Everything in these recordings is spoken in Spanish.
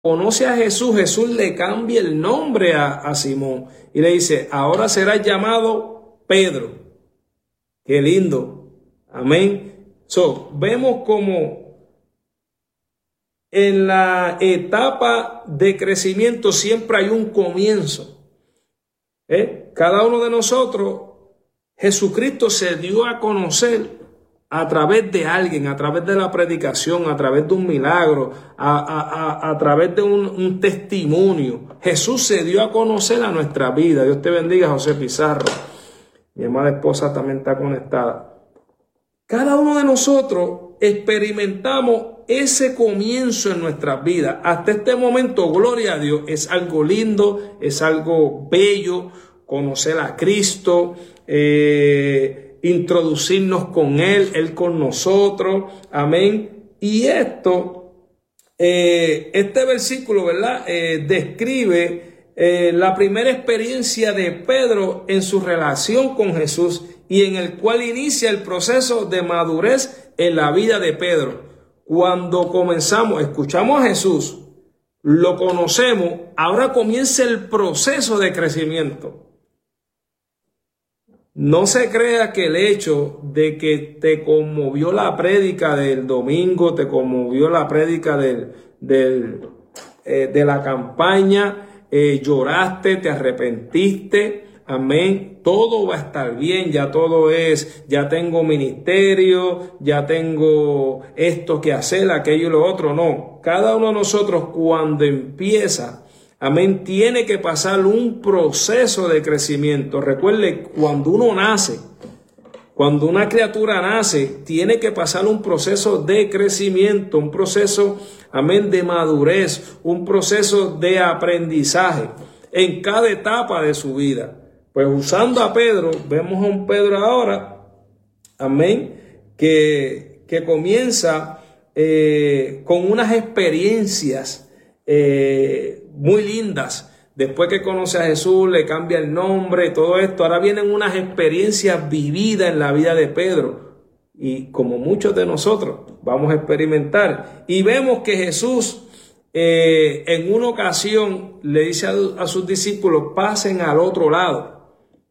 conoce a Jesús, Jesús le cambia el nombre a Simón y le dice, ahora serás llamado Pedro. Qué lindo. Amén. Vemos como en la etapa de crecimiento siempre hay un comienzo. Cada uno de nosotros, Jesucristo se dio a conocer a través de alguien, a través de la predicación, a través de un milagro, a través de un testimonio. Jesús se dio a conocer a nuestra vida. Dios te bendiga, José Pizarro. Mi amada esposa también está conectada. Cada uno de nosotros experimentamos ese comienzo en nuestras vidas. Hasta este momento, gloria a Dios, es algo lindo, es algo bello, conocer a Cristo, introducirnos con Él con nosotros, amén. Y este versículo, ¿verdad? Describe la primera experiencia de Pedro en su relación con Jesús y en el cual inicia el proceso de madurez en la vida de Pedro. Cuando escuchamos a Jesús, lo conocemos, ahora comienza el proceso de crecimiento. No se crea que el hecho de que te conmovió la prédica del domingo, te conmovió la prédica de la campaña, lloraste, te arrepentiste, amén, todo va a estar bien, ya tengo ministerio, ya tengo esto que hacer, aquello y lo otro. No, cada uno de nosotros cuando empieza, amén, tiene que pasar un proceso de crecimiento. Recuerde, cuando uno nace, cuando una criatura nace, tiene que pasar un proceso de crecimiento, un proceso, amén, de madurez, un proceso de aprendizaje en cada etapa de su vida. Pues usando a Pedro, vemos a un Pedro ahora, amén, que comienza con unas experiencias muy lindas. Después que conoce a Jesús, le cambia el nombre, todo esto. Ahora vienen unas experiencias vividas en la vida de Pedro. Y como muchos de nosotros vamos a experimentar. Y vemos que Jesús en una ocasión le dice a sus discípulos, pasen al otro lado.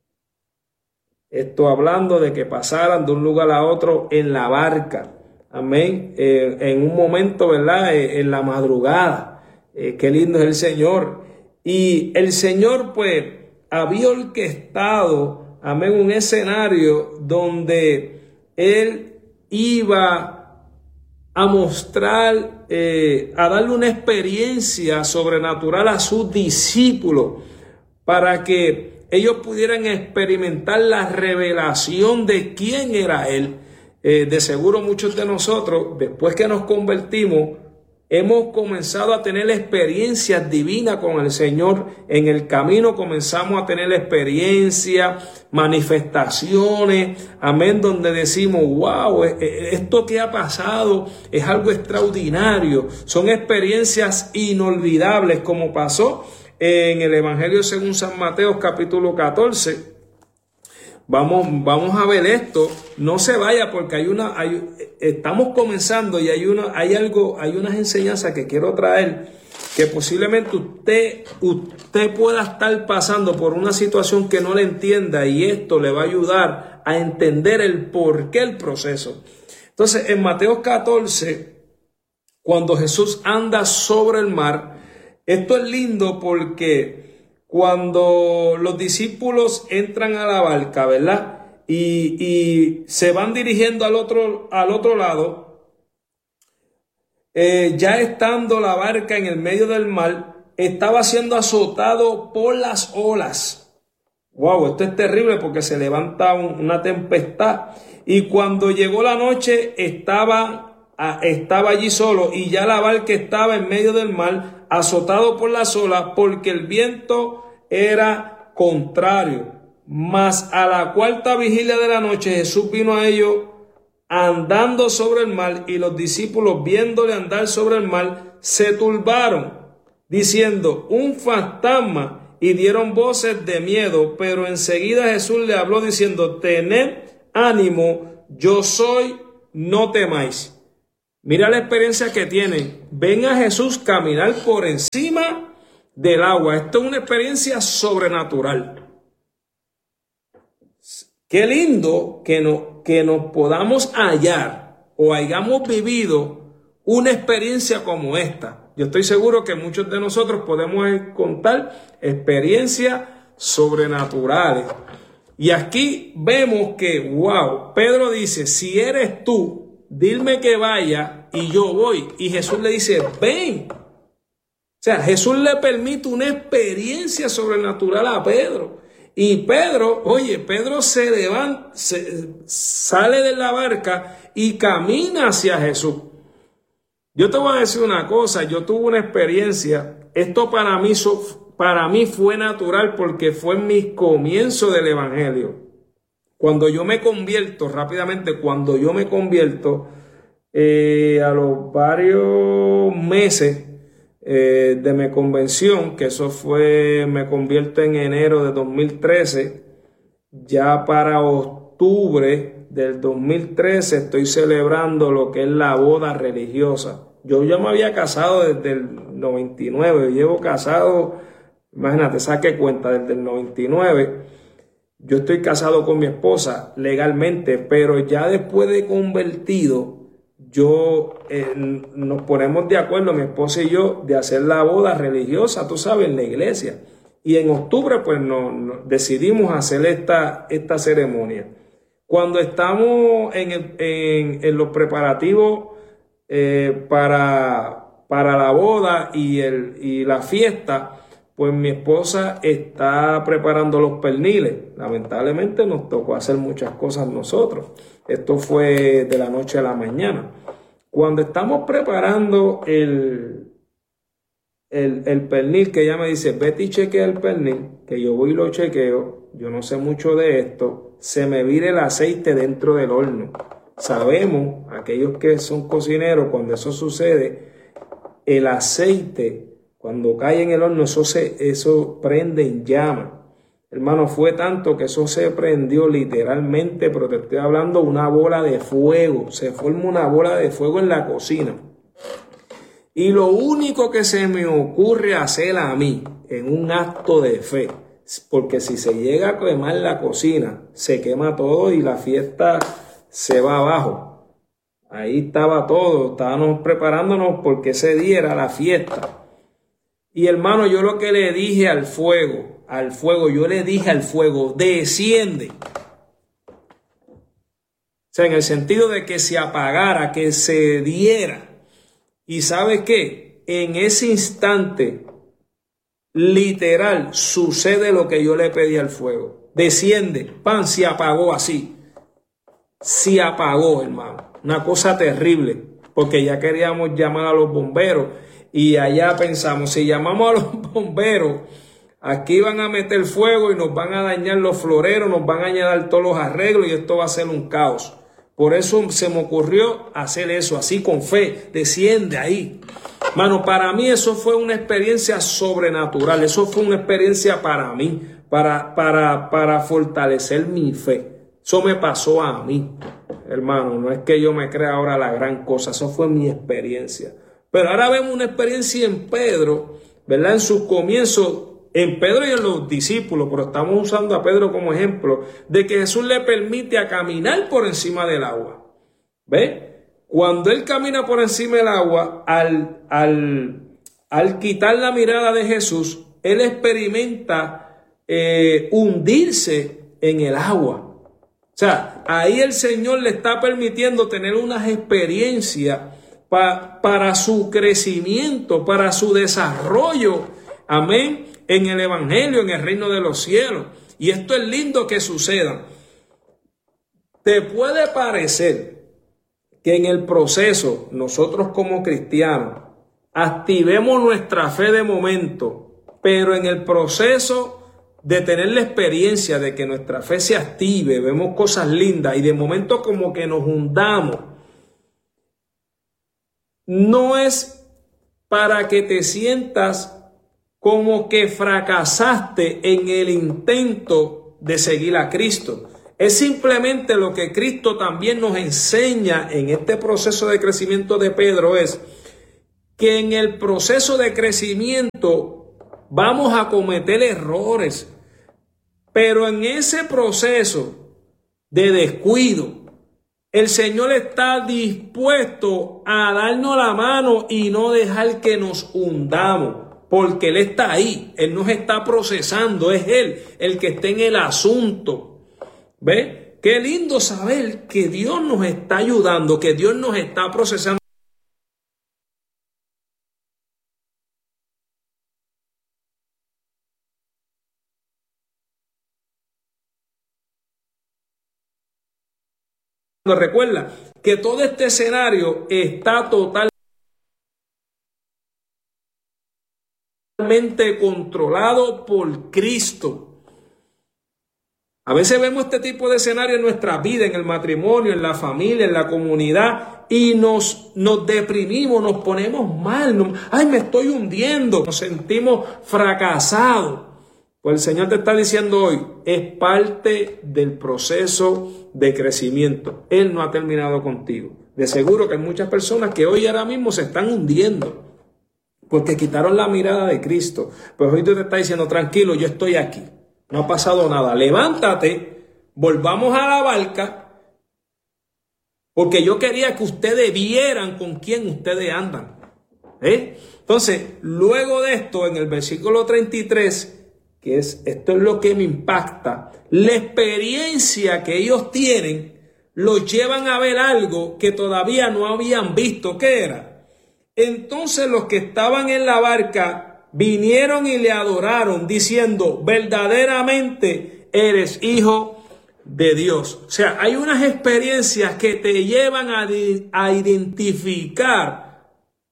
Esto hablando de que pasaran de un lugar a otro en la barca. Amén. En un momento, ¿verdad? En la madrugada. Qué lindo es el Señor. Y el Señor, pues, había orquestado, amén, un escenario donde Él iba a mostrar, a darle una experiencia sobrenatural a sus discípulos para que ellos pudieran experimentar la revelación de quién era Él. De seguro muchos de nosotros, después que nos convertimos, hemos comenzado a tener experiencias divinas con el Señor. En el camino comenzamos a tener experiencias, manifestaciones, amén, donde decimos, wow, esto que ha pasado es algo extraordinario. Son experiencias inolvidables, como pasó en el Evangelio según San Mateo, capítulo 14. Vamos a ver esto. No se vaya porque estamos comenzando y hay unas enseñanzas que quiero traer que posiblemente usted pueda estar pasando por una situación que no le entienda y esto le va a ayudar a entender el porqué el proceso. Entonces, en Mateo 14, cuando Jesús anda sobre el mar, esto es lindo porque cuando los discípulos entran a la barca, ¿verdad? Y se van dirigiendo al otro lado, ya estando la barca en el medio del mar, estaba siendo azotado por las olas. Wow, esto es terrible porque se levanta una tempestad. Y cuando llegó la noche, estaba allí solo y ya la barca estaba en medio del mar, azotado por las olas, porque el viento era contrario. Mas a la cuarta vigilia de la noche Jesús vino a ellos andando sobre el mar, y los discípulos, viéndole andar sobre el mar, se turbaron, diciendo, un fantasma, y dieron voces de miedo. Pero enseguida Jesús le habló diciendo, tened ánimo, yo soy, no temáis. Mira la experiencia que tienen. Ven a Jesús caminar por encima del agua. Esto es una experiencia sobrenatural. Qué lindo que nos podamos hallar o hayamos vivido una experiencia como esta. Yo estoy seguro que muchos de nosotros podemos contar experiencias sobrenaturales. Y aquí vemos que, wow, Pedro dice, si eres tú, dime que vaya y yo voy. Y Jesús le dice, ven. O sea, Jesús le permite una experiencia sobrenatural a Pedro. Y Pedro, Pedro se levanta, sale de la barca y camina hacia Jesús. Yo te voy a decir una cosa, yo tuve una experiencia, esto para mí fue natural porque fue en mis comienzos del evangelio. Cuando yo me convierto, a los varios meses de mi convención, que me convierto en enero de 2013, ya para octubre del 2013 estoy celebrando lo que es la boda religiosa. Yo ya me había casado desde el 99, llevo casado, imagínate, saque cuenta, desde el 99. Yo estoy casado con mi esposa legalmente, pero ya después de convertido, nos ponemos de acuerdo, mi esposa y yo, de hacer la boda religiosa, tú sabes, en la iglesia. Y en octubre, pues, decidimos hacer esta ceremonia. Cuando estamos en los preparativos para la boda y la fiesta, pues mi esposa está preparando los perniles. Lamentablemente nos tocó hacer muchas cosas nosotros. Esto fue de la noche a la mañana. Cuando estamos preparando el pernil, que ella me dice, vete y chequea el pernil, que yo voy y lo chequeo, yo no sé mucho de esto, se me vira el aceite dentro del horno. Sabemos, aquellos que son cocineros, cuando eso sucede, el aceite, cuando cae en el horno, eso prende en llama. Hermano, fue tanto que eso se prendió literalmente, pero te estoy hablando una bola de fuego. Se forma una bola de fuego en la cocina. Y lo único que se me ocurre hacer a mí, en un acto de fe, porque si se llega a quemar la cocina, se quema todo y la fiesta se va abajo. Ahí estaba todo, estábamos preparándonos porque ese día era la fiesta. Y hermano, yo lo que le dije al fuego, yo le dije al fuego, desciende. O sea, en el sentido de que se apagara, que se diera. Y ¿sabes qué? En ese instante, literal, sucede lo que yo le pedí al fuego. Desciende, pan, se apagó así. Se apagó, hermano. Una cosa terrible, porque ya queríamos llamar a los bomberos. Y allá pensamos, si llamamos a los bomberos, aquí van a meter fuego y nos van a dañar los floreros, nos van a dañar todos los arreglos y esto va a ser un caos. Por eso se me ocurrió hacer eso, así con fe, desciende ahí. Mano, para mí eso fue una experiencia sobrenatural, eso fue una experiencia para mí, para fortalecer mi fe. Eso me pasó a mí, hermano, no es que yo me crea ahora la gran cosa, eso fue mi experiencia. Pero ahora vemos una experiencia en Pedro, ¿verdad? En sus comienzos, en Pedro y en los discípulos, pero estamos usando a Pedro como ejemplo, de que Jesús le permite a caminar por encima del agua. ¿Ve? Cuando él camina por encima del agua, al quitar la mirada de Jesús, él experimenta hundirse en el agua. O sea, ahí el Señor le está permitiendo tener unas experiencias para su crecimiento, para su desarrollo, amén, en el evangelio, en el reino de los cielos. Y esto es lindo que suceda. Te puede parecer que en el proceso, nosotros como cristianos, activemos nuestra fe de momento, pero en el proceso de tener la experiencia de que nuestra fe se active, vemos cosas lindas y de momento como que nos hundamos. No es para que te sientas como que fracasaste en el intento de seguir a Cristo. Es simplemente lo que Cristo también nos enseña en este proceso de crecimiento de Pedro, es que en el proceso de crecimiento vamos a cometer errores, pero en ese proceso de descuido, el Señor está dispuesto a darnos la mano y no dejar que nos hundamos, porque Él está ahí, Él nos está procesando, es Él el que está en el asunto. ¿Ve? Qué lindo saber que Dios nos está ayudando, que Dios nos está procesando. Recuerda que todo este escenario está totalmente controlado por Cristo. A veces vemos este tipo de escenario en nuestra vida, en el matrimonio, en la familia, en la comunidad, y nos deprimimos, nos ponemos mal, ay, me estoy hundiendo, nos sentimos fracasados. Pues el Señor te está diciendo hoy, es parte del proceso de crecimiento. Él no ha terminado contigo. De seguro que hay muchas personas que hoy ahora mismo se están hundiendo porque quitaron la mirada de Cristo. Pues hoy tú te estás diciendo, tranquilo, yo estoy aquí. No ha pasado nada. Levántate, volvamos a la barca, porque yo quería que ustedes vieran con quién ustedes andan. Entonces, luego de esto, en el versículo 33, esto es lo que me impacta, la experiencia que ellos tienen los llevan a ver algo que todavía no habían visto. ¿Qué era? Entonces los que estaban en la barca vinieron y le adoraron diciendo, verdaderamente eres hijo de Dios. O sea, hay unas experiencias que te llevan a identificar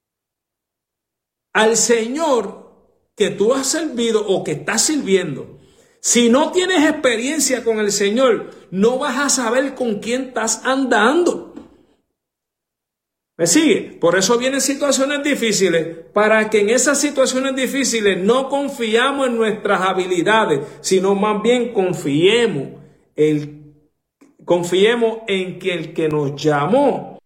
al Señor que tú has servido o que estás sirviendo. Si no tienes experiencia con el Señor, no vas a saber con quién estás andando. ¿Me sigue? Por eso vienen situaciones difíciles, para que en esas situaciones difíciles no confiamos en nuestras habilidades, sino más bien confiemos en que el que nos llamó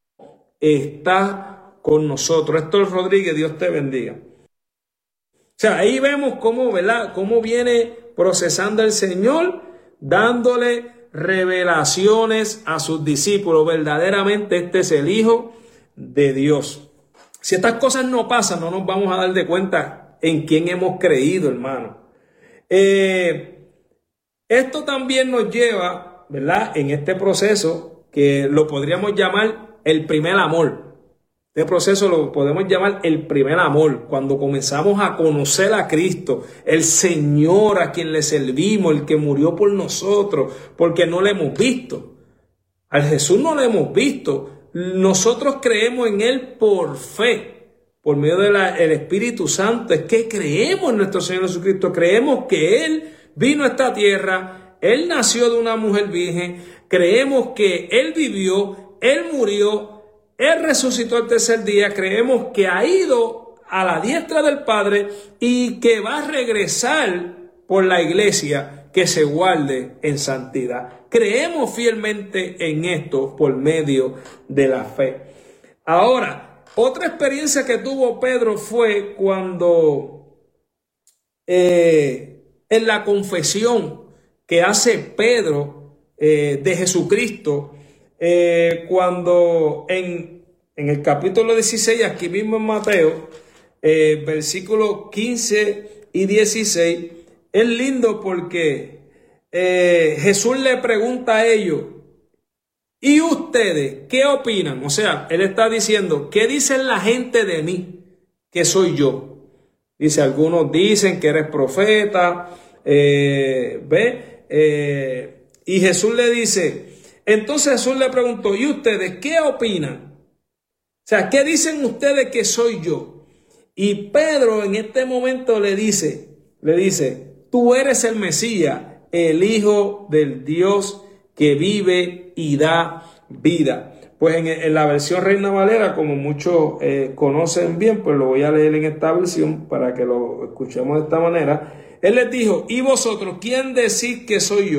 está con nosotros. Héctor Rodríguez, Dios te bendiga. O sea, ahí vemos cómo, ¿verdad?, cómo viene procesando el Señor, dándole revelaciones a sus discípulos. Verdaderamente este es el Hijo de Dios. Si estas cosas no pasan, no nos vamos a dar de cuenta en quién hemos creído, hermano. Esto también nos lleva, ¿verdad?, en este proceso que lo podríamos llamar el primer amor. Este proceso lo podemos llamar el primer amor, cuando comenzamos a conocer a Cristo, el Señor a quien le servimos, el que murió por nosotros, porque no le hemos visto. Al Jesús no le hemos visto. Nosotros creemos en Él por fe, por medio del Espíritu Santo. Es que creemos en nuestro Señor Jesucristo, creemos que Él vino a esta tierra, Él nació de una mujer virgen, creemos que Él vivió, Él murió, Él resucitó el tercer día, creemos que ha ido a la diestra del Padre y que va a regresar por la iglesia que se guarde en santidad. Creemos fielmente en esto por medio de la fe. Ahora, otra experiencia que tuvo Pedro fue cuando en la confesión que hace Pedro de Jesucristo, cuando en el capítulo 16, aquí mismo en Mateo, versículos 15 y 16, es lindo porque Jesús le pregunta a ellos, ¿y ustedes qué opinan? O sea, él está diciendo, ¿qué dicen la gente de mí que soy yo? Dice, algunos dicen que eres profeta, y Jesús le dice, entonces Jesús le preguntó, ¿y ustedes qué opinan? O sea, ¿qué dicen ustedes que soy yo? Y Pedro en este momento le dice, tú eres el Mesías, el Hijo del Dios que vive y da vida. Pues en la versión Reina Valera, como muchos conocen bien, pues lo voy a leer en esta versión para que lo escuchemos de esta manera. Él les dijo, ¿y vosotros quién decís que soy yo?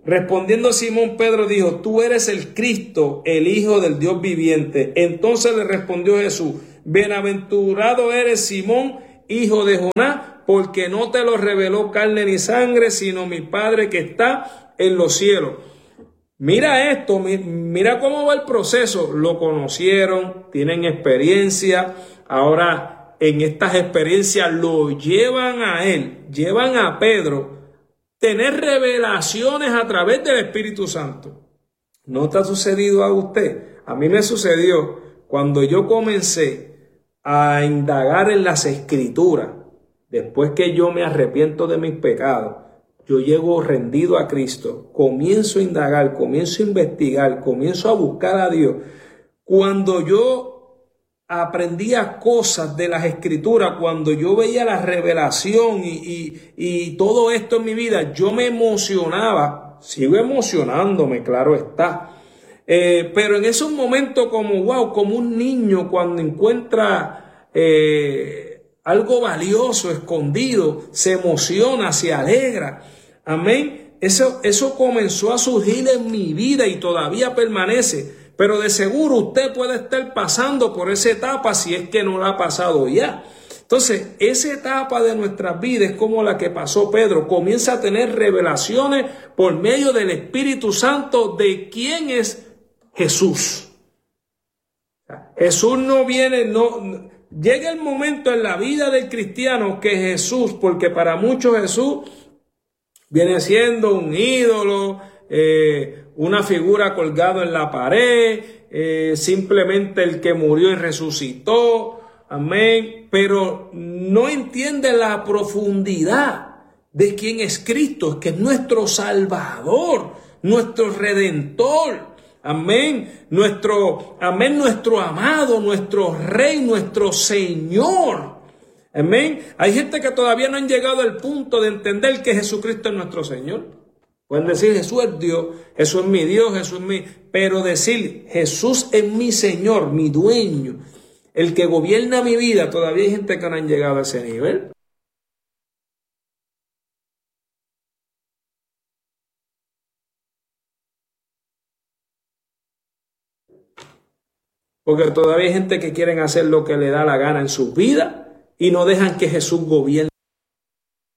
Respondiendo Simón Pedro dijo, tú eres el Cristo, el Hijo del Dios viviente. Entonces le respondió Jesús, bienaventurado eres Simón, hijo de Jonás, porque no te lo reveló carne ni sangre, sino mi Padre que está en los cielos. Mira esto, mira cómo va el proceso. Lo conocieron, tienen experiencia. Ahora en estas experiencias lo llevan a él, llevan a Pedro tener revelaciones a través del Espíritu Santo. ¿No te ha sucedido a usted? A mí me sucedió cuando yo comencé a indagar en las Escrituras. Después que yo me arrepiento de mis pecados, yo llego rendido a Cristo, comienzo a indagar, comienzo a investigar, comienzo a buscar a Dios. Cuando yo aprendía cosas de las Escrituras, cuando yo veía la revelación y todo esto en mi vida, yo me emocionaba, sigo emocionándome, claro está, pero en esos momentos como wow, como un niño cuando encuentra algo valioso, escondido, se emociona, se alegra, amén. Eso comenzó a surgir en mi vida y todavía permanece. Pero de seguro usted puede estar pasando por esa etapa si es que no la ha pasado ya. Entonces, esa etapa de nuestras vidas es como la que pasó Pedro. Comienza a tener revelaciones por medio del Espíritu Santo de quién es Jesús. Jesús no viene, no. Llega el momento en la vida del cristiano que Jesús, porque para muchos Jesús viene siendo un ídolo, una figura colgado en la pared, simplemente el que murió y resucitó, amén, pero no entiende la profundidad de quién es Cristo, que es nuestro Salvador, nuestro Redentor, amén, nuestro amado, nuestro Rey, nuestro Señor, amén. Hay gente que todavía no han llegado al punto de entender que Jesucristo es nuestro Señor. Pueden decir Jesús es Dios, Jesús es mi Dios, Jesús es mi... Pero decir Jesús es mi Señor, mi dueño, el que gobierna mi vida, todavía hay gente que no han llegado a ese nivel. Porque todavía hay gente que quieren hacer lo que le da la gana en sus vidas y no dejan que Jesús gobierne.